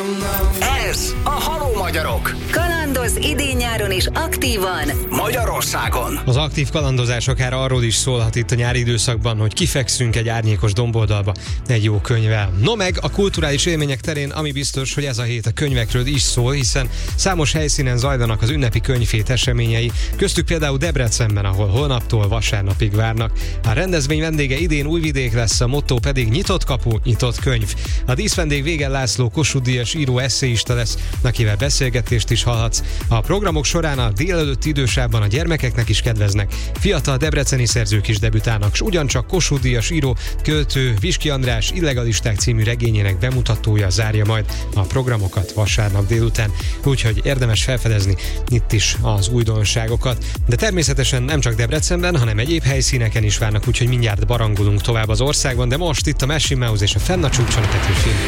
Ez a Halló Magyarok. Kalandoz idén-nyáron is aktívan Magyarországon. Az aktív kalandozás akár arról is szólhat itt a nyári időszakban, hogy kifekszünk egy árnyékos domboldalba egy jó könyvvel. No meg a kulturális élmények terén, ami biztos, hogy ez a hét a könyvekről is szól, hiszen számos helyszínen zajlanak az ünnepi könyvhét eseményei, köztük például Debrecenben, ahol holnaptól vasárnapig várnak. A rendezvény vendége idén Újvidék lesz, a motto pedig nyitott kapu, nyitott könyv. A díszvendég Végel László Kossuth-díjas író esszéista lesz, akivel beszélgetést is hallhatsz. A programok során a délelőtti idősávban a gyermekeknek is kedveznek. Fiatal debreceni szerzők is debütálnak, s ugyancsak Kossuth-díjas író, költő Viski András Illegalisták című regényének bemutatója zárja majd a programokat vasárnap délután. Úgyhogy érdemes felfedezni itt is az újdonságokat. De természetesen nem csak Debrecenben, hanem egyéb helyszíneken is várnak, úgyhogy mindjárt barangolunk tovább az országban, de most itt a Machine Mouse és a Fenn a csúcson a Petőfi.